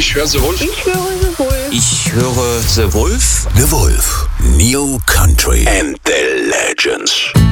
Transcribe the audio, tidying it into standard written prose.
Ich höre The Wolf. Ich höre The Wolf. Ich höre The Wolf. The Wolf. New Country and the Legends.